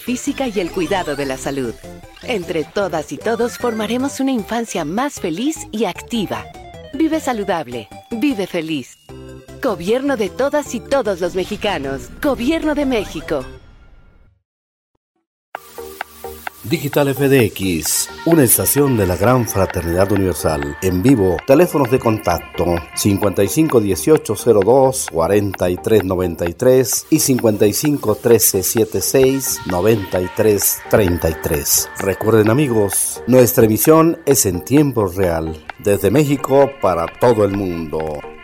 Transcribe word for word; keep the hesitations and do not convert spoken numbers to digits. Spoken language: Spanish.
física y el cuidado de la salud. Entre todas y todos formaremos una infancia más feliz y activa. Vive saludable, vive feliz. Gobierno de todas y todos los mexicanos. Gobierno de México. Digital F D X, una estación de la Gran Fraternidad Universal. En vivo, teléfonos de contacto cincuenta y cinco dieciocho cero dos cuarenta y tres noventa y tres y cincuenta y cinco trece setenta y seis noventa y tres treinta y tres. Recuerden, amigos, nuestra emisión es en tiempo real, desde México para todo el mundo.